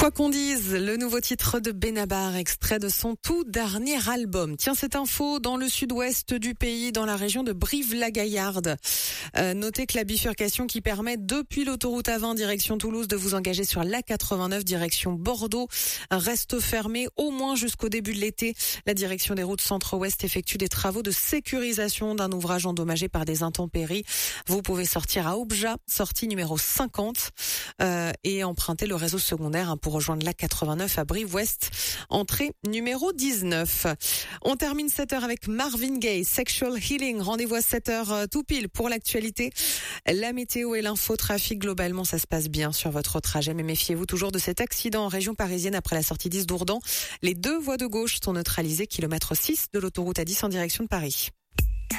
Quoi qu'on dise, le nouveau titre de Benabar, extrait de son tout dernier album. Tiens, cette info dans le sud-ouest du pays, dans la région de Brive-la-Gaillarde. Notez que la bifurcation qui permet depuis l'autoroute A20 direction Toulouse de vous engager sur l'A89 direction Bordeaux reste fermée au moins jusqu'au début de l'été. La direction des routes centre-ouest effectue des travaux de sécurisation d'un ouvrage endommagé par des intempéries. Vous pouvez sortir à Obja, sortie numéro 50 et emprunter le réseau secondaire pour rejoindre l'A89 à Brive-Ouest, entrée numéro 19. On termine 7h avec Marvin Gaye, Sexual Healing. Rendez-vous à 7h tout pile pour l'actualité. La météo et l'infotrafic, globalement, ça se passe bien sur votre trajet, mais méfiez-vous toujours de cet accident en région parisienne après la sortie 10 d'Ourdan. Les deux voies de gauche sont neutralisées, kilomètre 6 de l'autoroute A10 en direction de Paris.